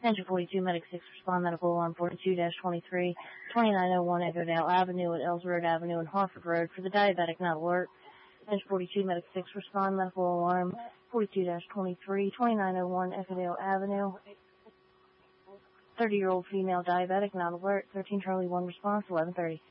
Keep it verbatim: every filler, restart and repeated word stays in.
Engine forty-two, Medic six, respond medical alarm forty-two dash twenty-three, twenty-nine oh one Egodale Avenue at Els Road Avenue and Harford Road for the diabetic not alert. Engine forty-two, Medic six, respond medical alarm forty-two dash twenty-three, twenty-nine oh one Egodale Avenue. thirty-year-old female diabetic not alert. thirteen Charlie one response, eleven thirty.